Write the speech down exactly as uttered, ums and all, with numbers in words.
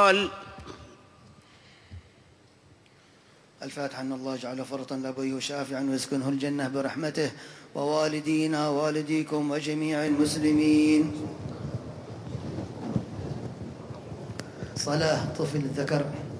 قال: الفاتحة. أن الله جعل فرطا لأبويه شافعا ويسكنه الجنة برحمته، ووالدينا والديكم وجميع المسلمين. صلاة طفل الذكر.